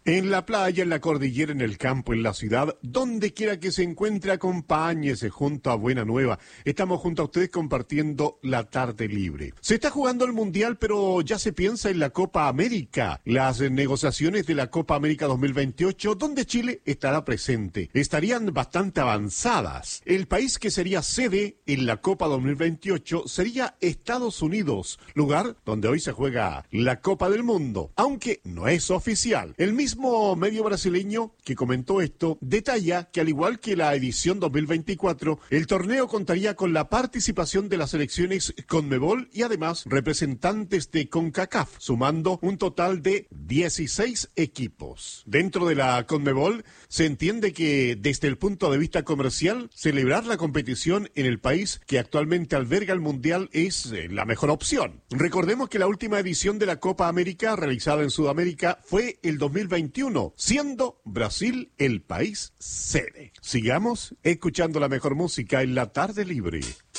En la playa, en la cordillera, en el campo, en la ciudad, donde quiera que se encuentre, acompáñese junto a Buena Nueva. Estamos junto a ustedes compartiendo la tarde libre. Se está jugando el Mundial, pero ya se piensa en la Copa América. Las negociaciones de la Copa América 2028, donde Chile estará presente, estarían bastante avanzadas. El país que sería sede en la Copa 2028 sería Estados Unidos, lugar donde hoy se juega la Copa del Mundo, aunque no es oficial. El mismo medio brasileño que comentó esto detalla que al igual que la edición 2024, el torneo contaría con la participación de las selecciones CONMEBOL y además representantes de CONCACAF, sumando un total de 16 equipos. Dentro de la CONMEBOL se entiende que desde el punto de vista comercial, celebrar la competición en el país que actualmente alberga el Mundial es la mejor opción. Recordemos que la última edición de la Copa América realizada en Sudamérica fue el 2021, siendo Brasil el país sede. Sigamos escuchando la mejor música en la tarde libre.